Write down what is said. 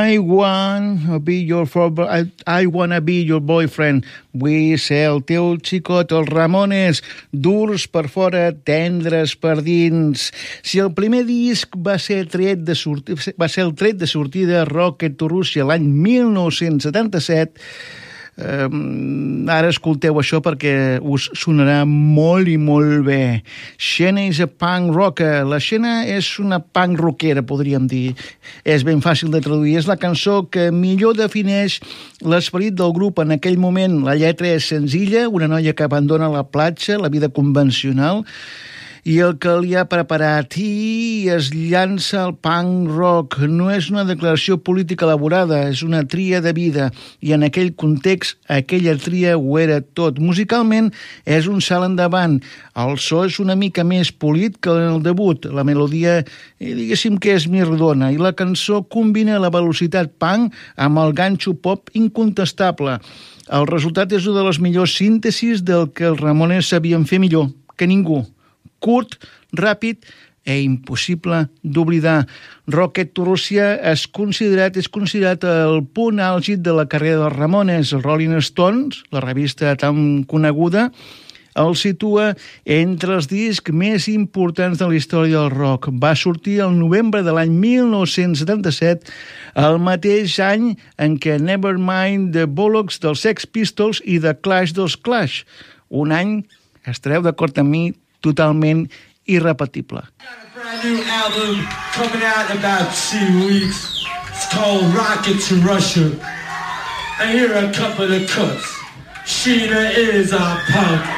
I wanna be your boyfriend. Vull ser el teu xicot, els Ramones, durs per fora, tendres per dins. Si el primer disc va ser el tret de sortida Rocket to Russia l'any 1977, ara escolteu això perquè us sonarà molt i molt bé. Xena is a punk rocker. La Xena és una punk rockera, podríem dir. És ben fàcil de traduir. És la cançó que millor defineix l'esperit del grup en aquell moment. La lletra és senzilla, una noia que abandona la platja, la vida convencional, i el que li ha preparat, i es llança al punk rock. No és una declaració política elaborada, és una tria de vida, i en aquell context aquella tria ho era tot. Musicalment és un salt endavant, el so és una mica més polit que en el debut, la melodia diguéssim que és més rodona, i la cançó combina la velocitat punk amb el ganxo pop incontestable. El resultat és una de les millors síntesis del que els Ramones sabien fer millor que ningú. Curt, ràpid i impossible d'oblidar. Rocket to Russia és considerat el punt àlgid de la carrera dels Ramones. Rolling Stones, la revista tan coneguda, el situa entre els discs més importants de la història del rock. Va sortir el novembre de l'any 1977, el mateix any en què Nevermind the Bollocks dels Sex Pistols i The Clash dels Clash. Un any, estareu d'acord amb mi, totalment irrepetible. Got a brand new album coming out in about 2 weeks. It's called Rocket to Russia. And here are a couple of cuts. Sheena is our punk.